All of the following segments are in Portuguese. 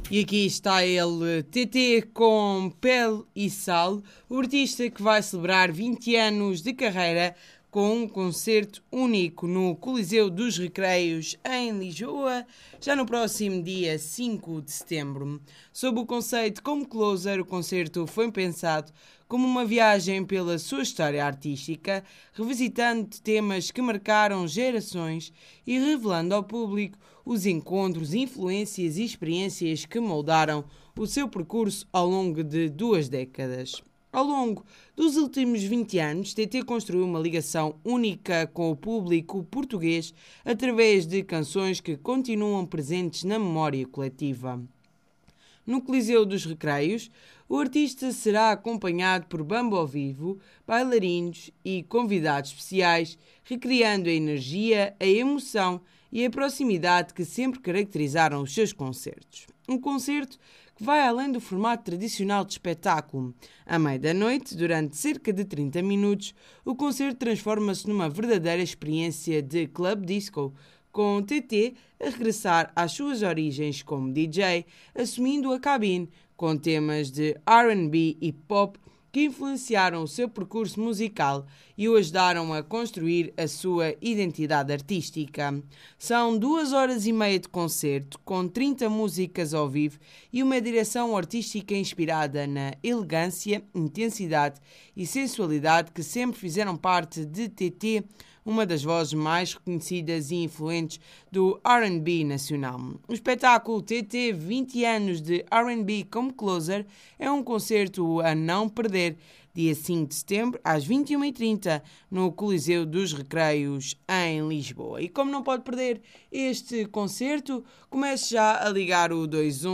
E aqui está ele, TT com Pele e Sal, o artista que vai celebrar 20 anos de carreira com um concerto único no Coliseu dos Recreios, em Lisboa, já no próximo dia 5 de setembro. Sob o conceito como closer, o concerto foi pensado como uma viagem pela sua história artística, revisitando temas que marcaram gerações e revelando ao público os encontros, influências e experiências que moldaram o seu percurso ao longo de 2 décadas. Ao longo dos últimos 20 anos, TT construiu uma ligação única com o público português através de canções que continuam presentes na memória coletiva. No Coliseu dos Recreios, o artista será acompanhado por banda ao vivo, bailarinos e convidados especiais, recriando a energia, a emoção e a proximidade que sempre caracterizaram os seus concertos. Um concerto que vai além do formato tradicional de espetáculo. À meia da noite, durante cerca de 30 minutos, o concerto transforma-se numa verdadeira experiência de club disco, com TT a regressar às suas origens como DJ, assumindo a cabine com temas de R&B e pop que influenciaram o seu percurso musical e o ajudaram a construir a sua identidade artística. São 2 horas e meia de concerto, com 30 músicas ao vivo e uma direção artística inspirada na elegância, intensidade e sensualidade que sempre fizeram parte de TT, uma das vozes mais reconhecidas e influentes do R&B nacional. O espetáculo TT 20 anos de R&B como closer é um concerto a não perder, dia 5 de setembro, às 21h30, no Coliseu dos Recreios, em Lisboa. E como não pode perder este concerto, comece já a ligar o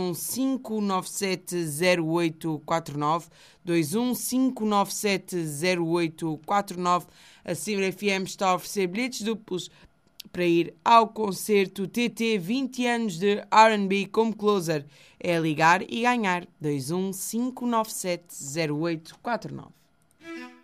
215970849, 215970849. A Cimbra FM está a oferecer bilhetes duplos para ir ao concerto TT 20 anos de R&B como closer. É ligar e ganhar. 215970849.